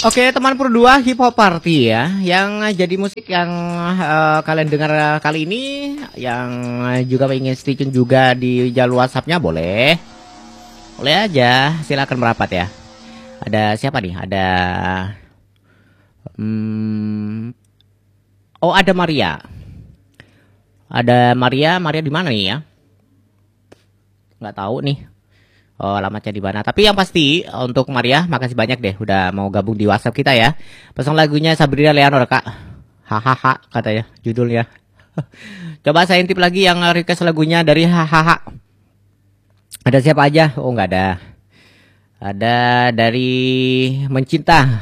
Oke, teman Pro 2 Hip Hop Party ya, yang jadi musik yang kalian dengar kali ini, yang juga ingin stay tune juga di jalur WhatsApp-nya boleh, boleh aja, silakan merapat ya. Ada siapa nih? Ada, oh ada Maria, Maria di mana nih ya? Nggak tahu nih. Oh, alamatnya di mana? Tapi yang pasti untuk Maria, makasih banyak deh udah mau gabung di WhatsApp kita ya. Pesan lagunya Sabrina Leonor, Kak. Hahaha katanya judulnya. Coba saya intip lagi yang request lagunya dari hahaha. Ada siapa aja? Oh, nggak ada. Ada dari Mencinta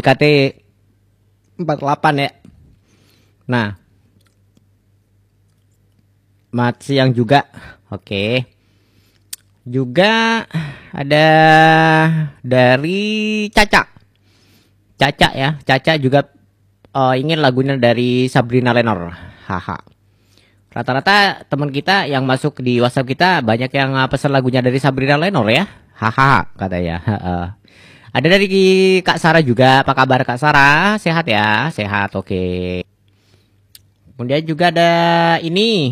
JKT48 ya. Nah, Mat Siang juga. Oke. Juga ada dari Caca ya. Caca juga ingin lagunya dari Sabrina Lenor. Haha. Rata-rata teman kita yang masuk di WhatsApp kita banyak yang pesan lagunya dari Sabrina Lenor ya. Haha katanya. Ada dari Kak Sarah juga. Apa kabar Kak Sarah? Sehat ya? Sehat, oke. Kemudian juga ada ini.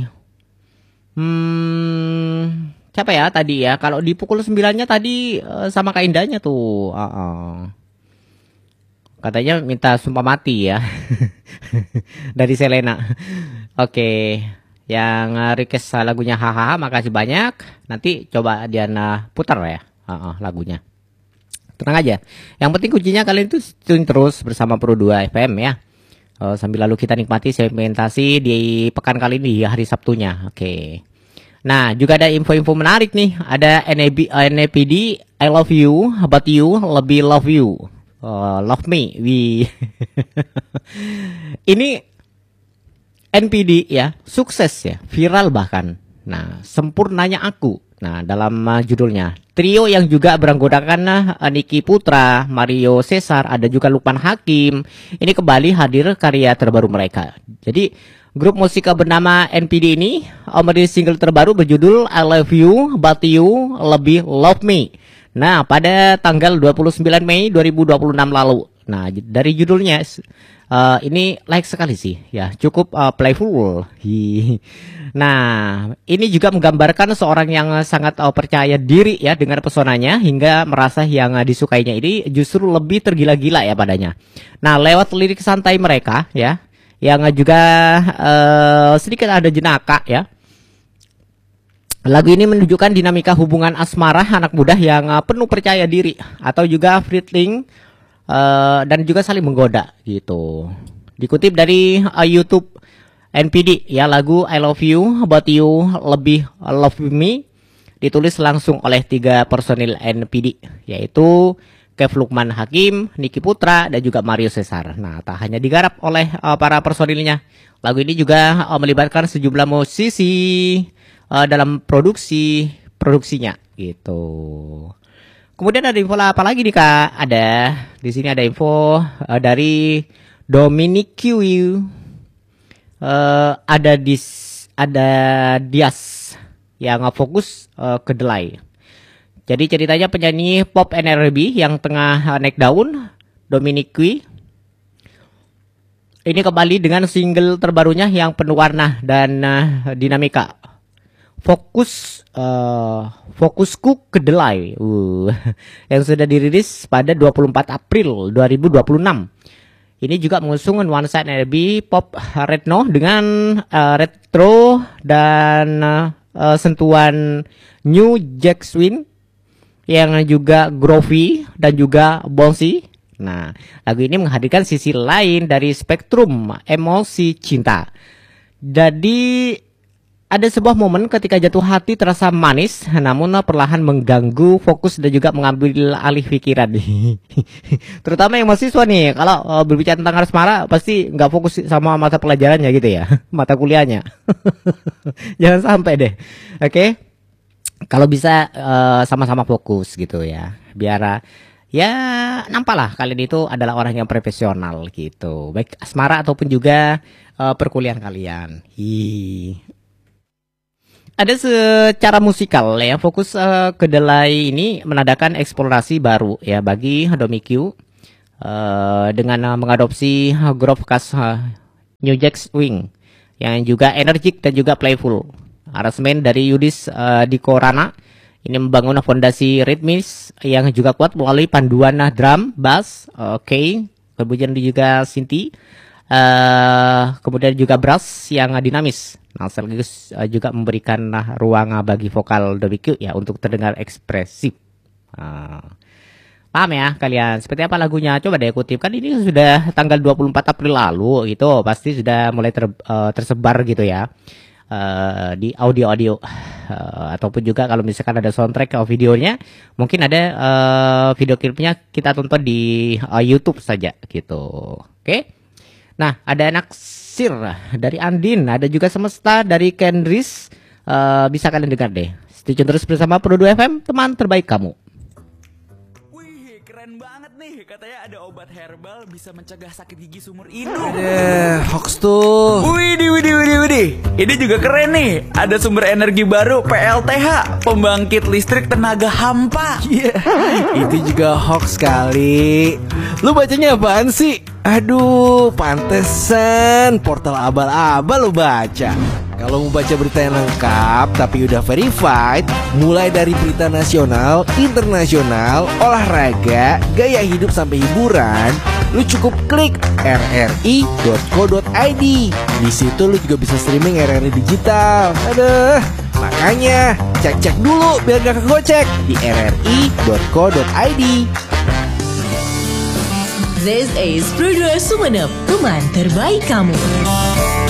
Siapa ya tadi ya? Kalau di pukul 9-nya tadi sama Kak Indahnya tuh. Katanya minta sumpah mati ya. Dari Selena. Oke. Yang request lagunya hahaha, makasih banyak. Nanti coba Diana putar ya lagunya. Tenang aja. Yang penting kuncinya kalian itu tune terus bersama Pro 2 FM ya. Sambil lalu kita nikmati segmentasi di pekan kali ini di hari Sabtunya. Oke. Nah, juga ada info-info menarik nih. Ada NAPD, I love you, but you lebih love you. Love me, we. Ini NPD ya, sukses ya, viral bahkan. Nah, sempurnanya aku. Nah, dalam judulnya. Trio yang juga beranggotakan Niki Putra, Mario Cesar, ada juga Lukman Hakim. Ini kembali hadir karya terbaru mereka. Jadi, grup musik bernama NPD ini merilis single terbaru berjudul I Love You But You Lebih Love Me. Nah, pada tanggal 29 Mei 2026 lalu. Nah, dari judulnya ini like sekali sih ya, cukup playful. Nah, ini juga menggambarkan seorang yang sangat percaya diri ya dengan pesonanya hingga merasa yang disukainya ini justru lebih tergila-gila ya padanya. Nah, lewat lirik santai mereka ya, yang juga sedikit ada jenaka ya. Lagu ini menunjukkan dinamika hubungan asmara anak muda yang penuh percaya diri atau juga flirting dan juga saling menggoda gitu. Dikutip dari YouTube NPD ya, lagu I Love You But You Lebih Love Me ditulis langsung oleh 3 personil NPD, yaitu Kev Lukman Hakim, Niki Putra, dan juga Mario Cesar. Nah, tak hanya digarap oleh para personilnya, lagu ini juga melibatkan sejumlah musisi dalam produksinya gitu. Kemudian ada info apa lagi nih Kak? Ada di sini ada info dari Dominic Q. Ada Dias yang fokus kedelai. Jadi ceritanya penyanyi pop NRB yang tengah naik daun, Dominic Q, ini kembali dengan single terbarunya yang penuh warna dan dinamika. Fokusku Kedelai, yang sudah dirilis pada 24 April 2026. Ini juga mengusung nuansa NRB pop retro dengan retro dan sentuhan new jack swing yang juga groovy dan juga bouncy. Nah, lagu ini menghadirkan sisi lain dari spektrum emosi cinta. Jadi ada sebuah momen ketika jatuh hati terasa manis, namun perlahan mengganggu fokus dan juga mengambil alih pikiran. Terutama yang mahasiswa nih, kalau berbicara tentang asmara pasti nggak fokus sama mata pelajarannya gitu ya, mata kuliahnya. Jangan sampai deh, oke? Kalau bisa sama-sama fokus gitu ya, biar ya nampaklah kalian itu adalah orang yang profesional gitu, baik asmara ataupun juga perkuliahan kalian. Ada secara musikal ya, fokus kedelai ini menandakan eksplorasi baru ya bagi Domi Q. dengan mengadopsi grup khas New Jack Swing yang juga energik dan juga playful. Aransemen dari Yudis Dikorana ini membangun fondasi ritmis yang juga kuat melalui panduan drum, bass, kemudian juga synthi, kemudian juga brass yang dinamis. Nah, sekaligus juga memberikan ruang bagi vokal WQ ya untuk terdengar ekspresif. Paham ya kalian? Seperti apa lagunya? Coba deh kutip, kan ini sudah tanggal 24 April lalu, itu pasti sudah mulai tersebar gitu ya. Di audio ataupun juga kalau misalkan ada soundtrack videonya, mungkin ada video klipnya kita tonton di YouTube saja gitu. Oke. Nah, ada Naksir dari Andin, ada juga Semesta dari Kendris. Bisa kalian dengar deh. Stay tune terus bersama Pro 2 FM, teman terbaik kamu. Keren banget nih, katanya ada obat herbal bisa mencegah sakit gigi seumur hidup. Hoax tuh. Widih. Ini juga keren nih. Ada sumber energi baru PLTH, pembangkit listrik tenaga hampa. Itu juga hoax kali. Lu bacanya apaan sih? Aduh, pantesan portal abal-abal lu baca. Kalau mau baca berita yang lengkap tapi udah verified, mulai dari berita nasional, internasional, olahraga, gaya hidup sampai hiburan, lu cukup klik rri.co.id. Di situ lu juga bisa streaming RRI digital. Aduh, makanya cek dulu biar gak kegocek di rri.co.id. This is Pro 2 Sumenep, teman terbaik kamu.